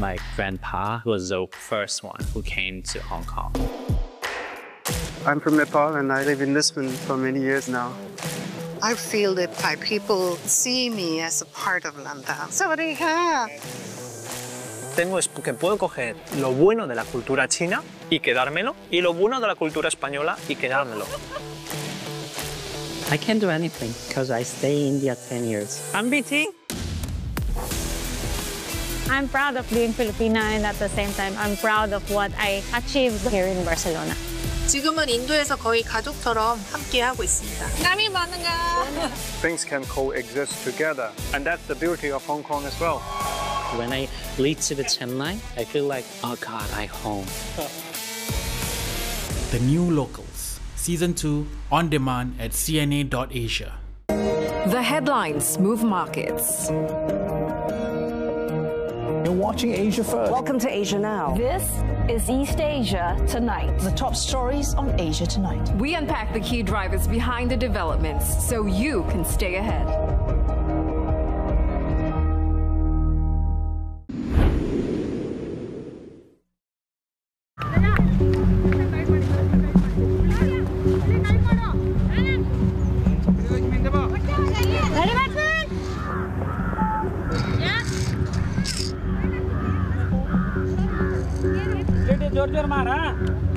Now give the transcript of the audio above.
my grandpa was the first one who came to Hong Kong. I'm from Nepal and I live in Lisbon for many years now. I feel that Thai people see me as a part of Lantau. Sawadee-ka. Que puedo coger lo bueno de la cultura china y quedármelo, y lo bueno de la cultura española y quedármelo. I can't do anything because I stay in India 10 years. I'm BT. I'm proud of being Filipina, and at the same time, I'm proud of what I achieved here in Barcelona. 지금은 인도에서 거의 가족처럼 함께 하고 있습니다. Kami bangga. Things can coexist together, and that's the beauty of Hong Kong as well. When I lead to the Chennai, I feel like, oh God, I'm home. The New Locals, Season 2, on demand at cna.asia. The headlines move markets. You're watching Asia First. Welcome to Asia Now. This is East Asia Tonight. The top stories on Asia Tonight. We unpack the key drivers behind the developments so you can stay ahead. जोर जोर मार